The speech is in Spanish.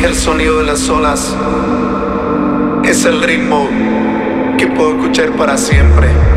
El sonido de las olas es el ritmo que puedo escuchar para siempre.